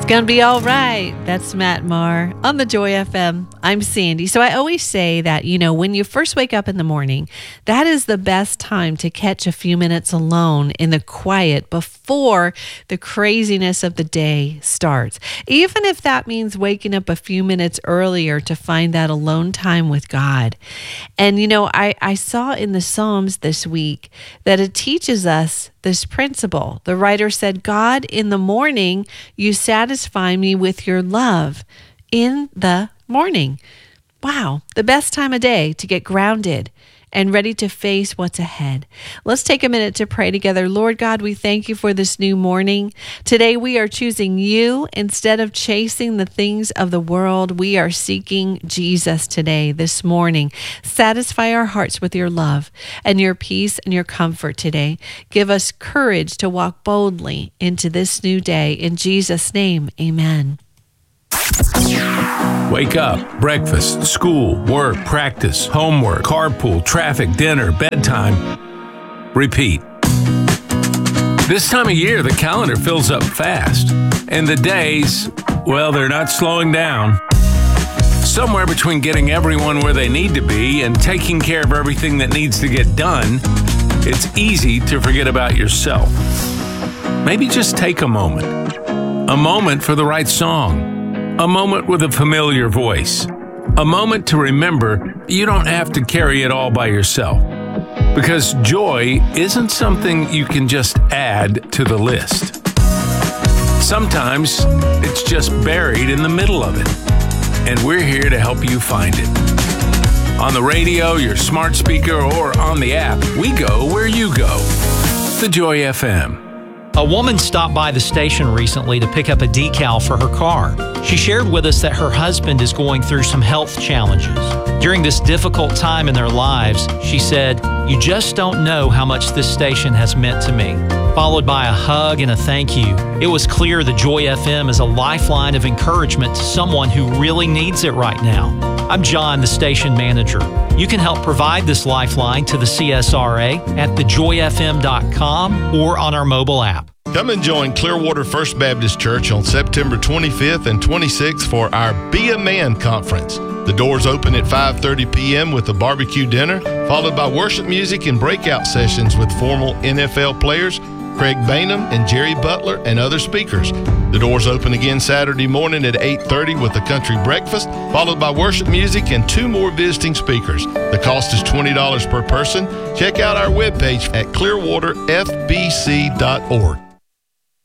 Gonna be all right. That's Matt Maher on the Joy FM. I'm Sandy. So I always say that, when you first wake up in the morning, that is the best time to catch a few minutes alone in the quiet before the craziness of the day starts. Even if that means waking up a few minutes earlier to find that alone time with God. And, I saw in the Psalms this week that it teaches us this principle. The writer said, God, in the morning, you satisfy me with your love. In the morning. Wow, the best time of day to get grounded and ready to face what's ahead. Let's take a minute to pray together. Lord God, we thank you for this new morning. Today we are choosing you instead of chasing the things of the world. We are seeking Jesus today, this morning. Satisfy our hearts with your love and your peace and your comfort today. Give us courage to walk boldly into this new day. In Jesus' name, amen. Wake up, breakfast, school, work, practice, homework, carpool, traffic, dinner, bedtime. Repeat. This time of year, the calendar fills up fast. And the days, well, they're not slowing down. Somewhere between getting everyone where they need to be and taking care of everything that needs to get done, it's easy to forget about yourself. Maybe just take a moment for the right song. A moment with a familiar voice. A moment to remember you don't have to carry it all by yourself. Because joy isn't something you can just add to the list. Sometimes it's just buried in the middle of it. And we're here to help you find it. On the radio, your smart speaker, or on the app, we go where you go. The Joy FM. A woman stopped by the station recently to pick up a decal for her car. She shared with us that her husband is going through some health challenges. During this difficult time in their lives, she said, "You just don't know how much this station has meant to me," followed by a hug and a thank you. It was clear the Joy FM is a lifeline of encouragement to someone who really needs it right now. I'm John, the station manager. You can help provide this lifeline to the CSRA at thejoyfm.com or on our mobile app. Come and join Clearwater First Baptist Church on September 25th and 26th for our Be a Man Conference. The doors open at 5:30 p.m. with a barbecue dinner, followed by worship music and breakout sessions with former NFL players, Craig Bainham and Jerry Butler, and other speakers. The doors open again Saturday morning at 8:30 with a country breakfast, followed by worship music and 2 more visiting speakers. The cost is $20 per person. Check out our webpage at clearwaterfbc.org.